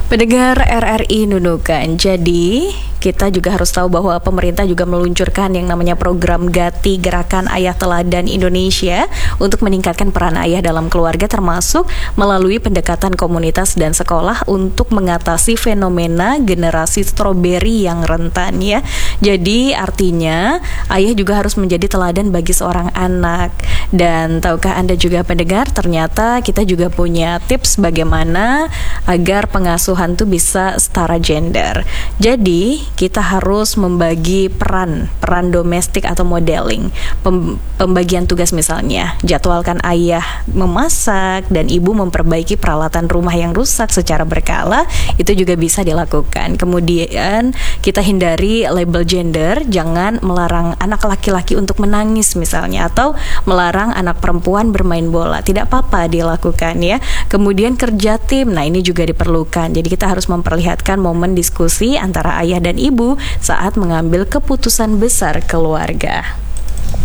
Pendengar RRI Nunukan, jadi kita juga harus tahu bahwa pemerintah juga meluncurkan yang namanya program GATI, Gerakan Ayah Teladan Indonesia, untuk meningkatkan peran ayah dalam keluarga, termasuk melalui pendekatan komunitas dan sekolah untuk mengatasi fenomena generasi stroberi yang rentan ya. Jadi artinya ayah juga harus menjadi teladan bagi seorang anak. Dan tahukah Anda juga pendengar, ternyata kita juga punya tips bagaimana agar pengasuhan itu bisa setara gender. Jadi kita harus membagi peran domestik atau modeling, pembagian tugas misalnya, jadwalkan ayah memasak dan ibu memperbaiki peralatan rumah yang rusak secara berkala, itu juga bisa dilakukan. Kemudian kita hindari label gender, jangan melarang anak laki-laki untuk menangis misalnya, atau melarang anak perempuan bermain bola, tidak apa-apa dilakukan ya. Kemudian kerja tim, nah ini juga diperlukan. Jadi kita harus memperlihatkan momen diskusi antara ayah dan ibu saat mengambil keputusan besar keluarga.